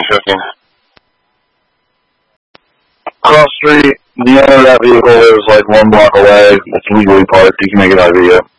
2015. Cross street, the owner of that vehicle lives like 1 block away. It's legally parked. You can make it out of video.